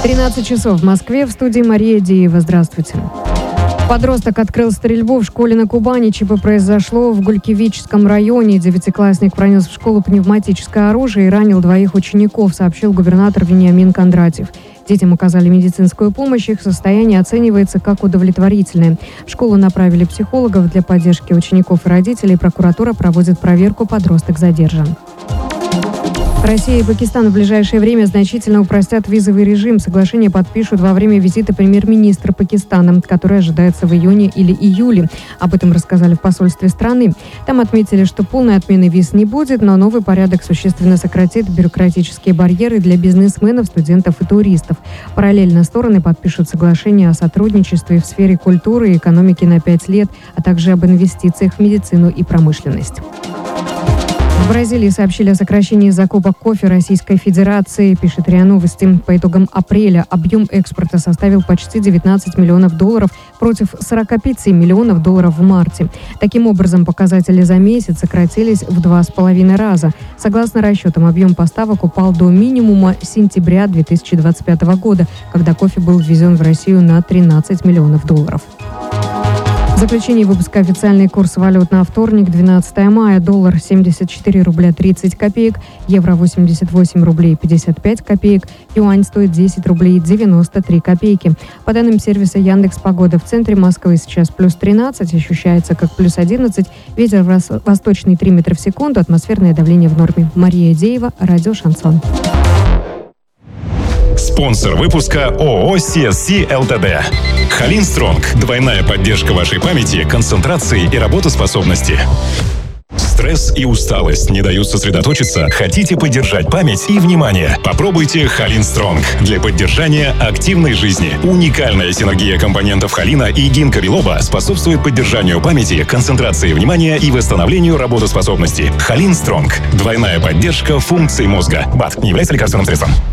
13 часов в Москве, в студии Мария Деева. Здравствуйте. Подросток открыл стрельбу в школе на Кубани. ЧП произошло в Гулькевичском районе. Девятиклассник пронес в школу пневматическое оружие и ранил 2 учеников, сообщил губернатор Вениамин Кондратьев. Детям оказали медицинскую помощь, их состояние оценивается как удовлетворительное. В школу направили психологов для поддержки учеников и родителей. Прокуратура проводит проверку, подросток задержан. Россия и Пакистан в ближайшее время значительно упростят визовый режим. Соглашение подпишут во время визита премьер-министра Пакистана, который ожидается в июне или июле. Об этом рассказали в посольстве страны. Там отметили, что полной отмены виз не будет, но новый порядок существенно сократит бюрократические барьеры для бизнесменов, студентов и туристов. Параллельно стороны подпишут соглашение о сотрудничестве в сфере культуры и экономики на 5 лет, а также об инвестициях в медицину и промышленность. В Бразилии сообщили о сокращении закупок кофе Российской Федерации, пишет РИА Новости. По итогам апреля объем экспорта составил почти $19 миллионов против $45 миллионов в марте. Таким образом, показатели за месяц сократились в 2,5 раза. Согласно расчетам, объем поставок упал до минимума сентября 2025 года, когда кофе был ввезен в Россию на $13 миллионов. В заключении выпуска официальный курс валют на вторник, 12 мая. Доллар 74 рубля 30 копеек, евро 88 рублей 55 копеек, юань стоит 10 рублей 93 копейки. По данным сервиса Яндекс.Погода, в центре Москвы сейчас плюс 13, ощущается как плюс 11, ветер восточный 3 метра в секунду, атмосферное давление в норме. Мария Деева, радио «Шансон». Спонсор выпуска ООО CSC ЛТД. Халин Стронг. Двойная поддержка вашей памяти, концентрации и работоспособности. Стресс и усталость не дают сосредоточиться? Хотите поддержать память и внимание? Попробуйте Халин Стронг для поддержания активной жизни. Уникальная синергия компонентов холина и гинка билоба способствует поддержанию памяти, концентрации внимания и восстановлению работоспособности. Халин Стронг. Двойная поддержка функций мозга. БАД не является лекарственным средством.